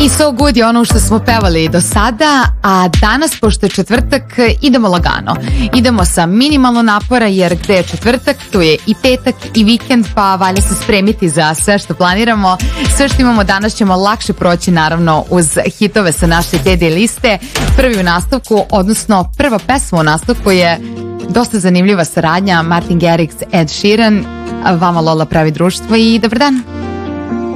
Me So Good je ono što smo pevali do sada, a danas, pošto je četvrtak, idemo lagano. Idemo sa minimalno napora, jer gde je četvrtak, tu je i petak i vikend, pa valja se spremiti za sve što planiramo. Sve što imamo danas ćemo lakše proći, naravno, uz hitove sa naše TD liste. Prvi u nastavku, odnosno prva pesma u nastavku je dosta zanimljiva saradnja Martin Garrix, Ed Sheeran. Vama Lola pravi društvo i dobar dan.